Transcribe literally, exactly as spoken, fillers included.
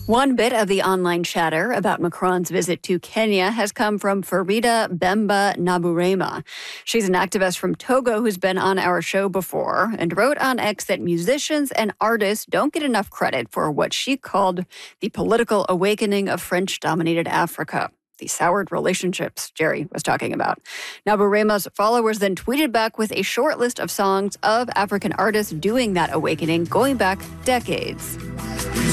One bit of the online chatter about Macron's visit to Kenya has come from Farida Bemba Naburema. She's an activist from Togo who's been on our show before and wrote on X that musicians and artists don't get enough credit for what she called the political awakening of French-dominated Africa. The soured relationships Jerry was talking about. Naburema's followers then tweeted back with a short list of songs of African artists doing that awakening going back decades.